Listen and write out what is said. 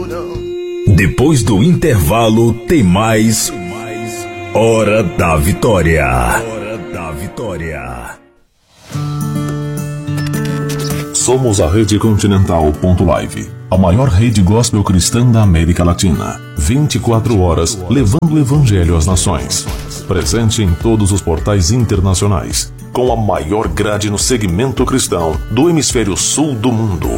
Depois do intervalo tem mais Hora da Vitória. Hora da Vitória. Somos a Rede Continental.live, a maior rede gospel cristã da América Latina. 24 horas levando o evangelho às nações. Presente em todos os portais internacionais, com a maior grade no segmento cristão do hemisfério sul do mundo.